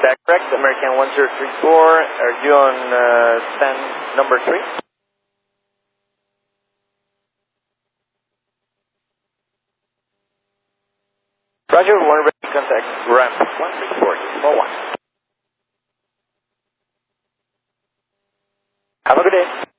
That correct, American 1034, are you on stand number 3? Roger, 1 ready, contact ramp 134, 41. Have a good day.